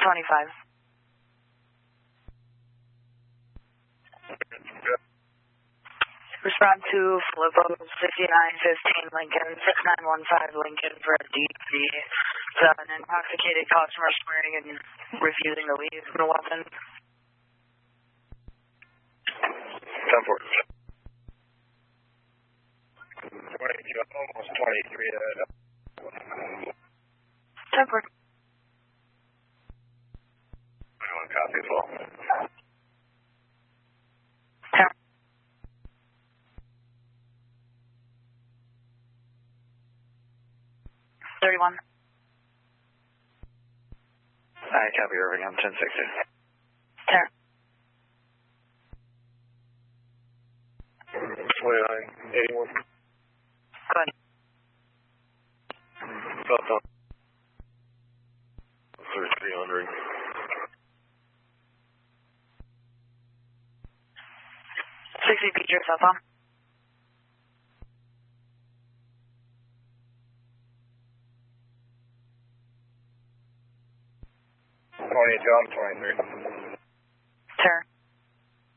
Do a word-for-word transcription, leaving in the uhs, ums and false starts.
twenty-five. Respond to Filippo sixty-nine fifteen Lincoln, six nine one five Lincoln for a D P. It's an intoxicated customer swearing and refusing to leave the weapon. ten four. twenty-two, almost twenty-three. Uh, ten four. twenty-one copy as well. ten. thirty-one. I copy Irving, I'm ten sixty. ten. twenty-nine, eighty-one. Good. Cell phone. thirty-three hundred. sixty feet your cell phone. twenty-two, I'm twenty-three.